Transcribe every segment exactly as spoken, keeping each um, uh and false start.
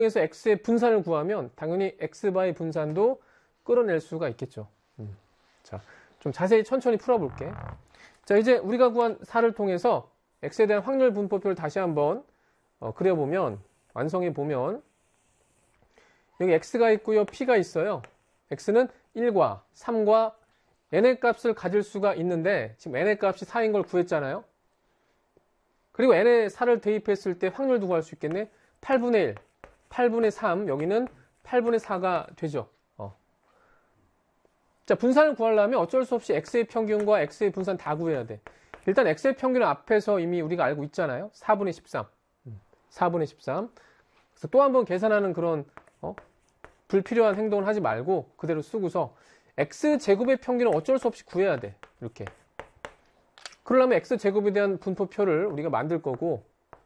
그래서 x의 분산을 구하면 당연히 x바의 분산도 끌어낼 수가 있겠죠. 음. 자, 좀 자세히 천천히 풀어볼게. 자, 이제 우리가 구한 사를 통해서 x에 대한 확률 분포표를 다시 한번 어, 그려보면, 완성해보면, 여기 x가 있고요, p가 있어요. x는 일과 삼과 n의 값을 가질 수가 있는데, 지금 n의 값이 사인 걸 구했잖아요. 그리고 n의 사를 대입했을 때 확률도 구할 수 있겠네. 팔분의 일, 팔분의 삼, 여기는 팔분의 사가 되죠. 어. 자, 분산을 구하려면 어쩔 수 없이 x의 평균과 x의 분산 다 구해야 돼. 일단 x의 평균은 앞에서 이미 우리가 알고 있잖아요. 사분의 십삼. 사분의 십삼. 그래서 또 한 번 계산하는 그런 어? 불필요한 행동을 하지 말고 그대로 쓰고서 x제곱의 평균은 어쩔 수 없이 구해야 돼. 이렇게. 그러려면 x제곱에 대한 분포표를 우리가 만들 거고,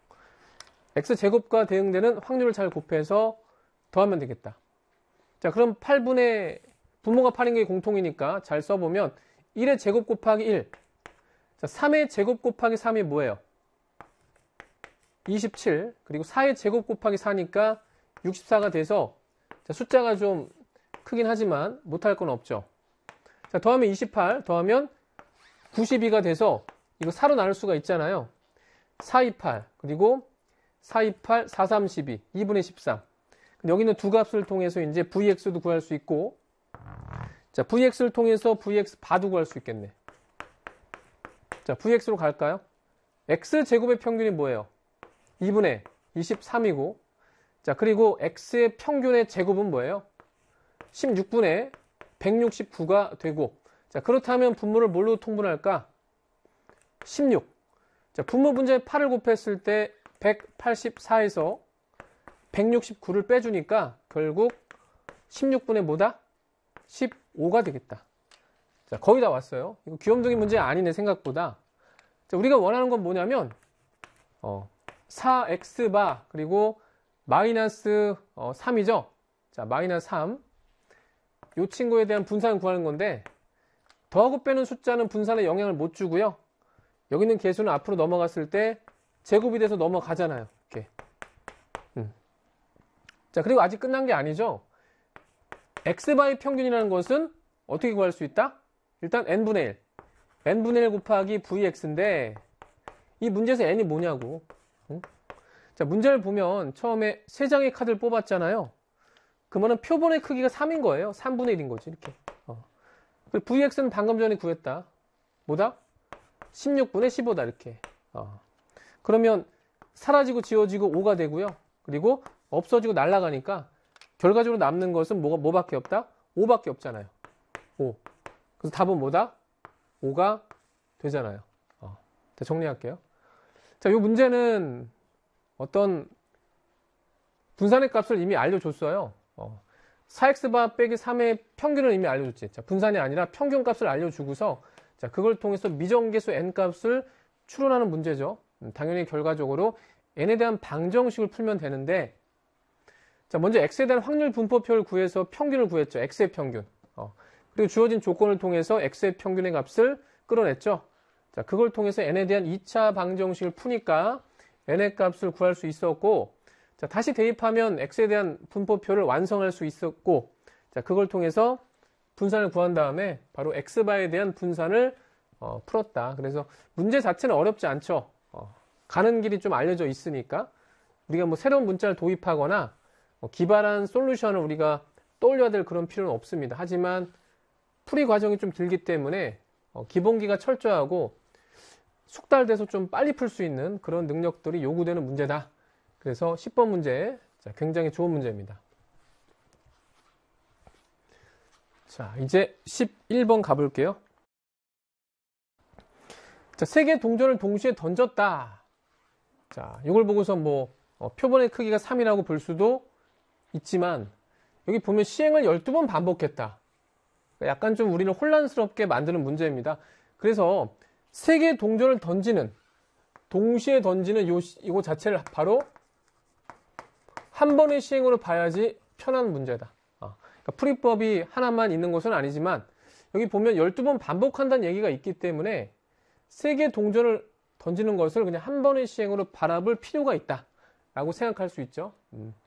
x제곱과 대응되는 확률을 잘 곱해서 더하면 되겠다. 자, 그럼 팔분의, 분모가 팔인 게 공통이니까 잘 써보면 일의 제곱 곱하기 일. 자, 삼의 제곱 곱하기 삼이 뭐예요? 이십칠. 그리고 사의 제곱 곱하기 사니까 육십사가 돼서, 자, 숫자가 좀 크긴 하지만 못할 건 없죠. 자, 더하면 이십팔, 더하면 구십이가 돼서 이거 사로 나눌 수가 있잖아요. 사, 이십팔, 그리고 사, 이십팔, 사, 삼, 십이, 이분의 십삼. 여기 있는 두 값을 통해서 이제 브이엑스도 구할 수 있고, 자, 브이엑스를 통해서 브이엑스 바도 구할 수 있겠네. 자, 브이엑스로 갈까요? x제곱의 평균이 뭐예요? 이분의 이십삼이고, 자, 그리고 x의 평균의 제곱은 뭐예요? 십육분의 백육십구가 되고, 자, 그렇다면 분모를 뭘로 통분할까? 십육. 자, 분모 분자에 팔을 곱했을 때 백팔십사에서 백육십구를 빼주니까 결국 십육분의 뭐다? 십오가 되겠다. 자, 거의 다 왔어요. 이거 귀염둥이 문제 아니네, 생각보다. 자, 우리가 원하는 건 뭐냐면, 어, 사 엑스바, 그리고 마이너스 어, 삼이죠. 자, 마이너스 삼. 이 친구에 대한 분산을 구하는 건데, 더하고 빼는 숫자는 분산에 영향을 못 주고요. 여기 있는 개수는 앞으로 넘어갔을 때 제곱이 돼서 넘어가잖아요. 이렇게. 음. 자, 그리고 아직 끝난 게 아니죠. x바의 평균이라는 것은 어떻게 구할 수 있다? 일단 n분의 일. n분의 일 곱하기 vx인데, 이 문제에서 n이 뭐냐고. 응? 자, 문제를 보면 처음에 세 장의 카드를 뽑았잖아요. 그러면 표본의 크기가 삼인 거예요. 삼분의 일인 거지, 이렇게. 어. 그리고 vx는 방금 전에 구했다. 뭐다? 십육분의 십오다, 이렇게. 어. 그러면 사라지고 지워지고 오가 되고요. 그리고 없어지고 날아가니까 결과적으로 남는 것은 뭐가, 뭐밖에 없다? 오밖에 없잖아요. 오. 그래서 답은 뭐다? 오가 되잖아요. 어. 자, 정리할게요. 자, 이 문제는 어떤 분산의 값을 이미 알려줬어요. 어. 사 엑스바 빼기 삼의 평균을 이미 알려줬지. 자, 분산이 아니라 평균 값을 알려주고서, 자, 그걸 통해서 미정계수 n 값을 추론하는 문제죠. 음, 당연히 결과적으로 n에 대한 방정식을 풀면 되는데, 자, 먼저 x에 대한 확률 분포표를 구해서 평균을 구했죠. x의 평균. 어. 그리고 주어진 조건을 통해서 x의 평균의 값을 끌어냈죠. 자, 그걸 통해서 n에 대한 이 차 방정식을 푸니까 n의 값을 구할 수 있었고, 자, 다시 대입하면 x에 대한 분포표를 완성할 수 있었고, 자, 그걸 통해서 분산을 구한 다음에 바로 x바에 대한 분산을 어, 풀었다. 그래서 문제 자체는 어렵지 않죠. 어, 가는 길이 좀 알려져 있으니까 우리가 뭐 새로운 문자를 도입하거나 어, 기발한 솔루션을 우리가 떠올려야 될 그런 필요는 없습니다. 하지만 풀이 과정이 좀 길기 때문에 어, 기본기가 철저하고 숙달돼서 좀 빨리 풀 수 있는 그런 능력들이 요구되는 문제다. 그래서 십 번 문제, 자, 굉장히 좋은 문제입니다. 자, 이제 십일 번 가볼게요. 자, 세 개의 동전을 동시에 던졌다. 자, 이걸 보고서 뭐 어, 표본의 크기가 삼이라고 볼 수도 있지만, 여기 보면 시행을 열두 번 반복했다. 약간 좀 우리를 혼란스럽게 만드는 문제입니다. 그래서 세 개의 동전을 던지는, 동시에 던지는 요, 이거 자체를 바로 한 번의 시행으로 봐야지 편한 문제다. 어, 그러니까 풀이법이 하나만 있는 것은 아니지만, 여기 보면 열두 번 반복한다는 얘기가 있기 때문에 세 개의 동전을 던지는 것을 그냥 한 번의 시행으로 바라볼 필요가 있다 라고 생각할 수 있죠. 음.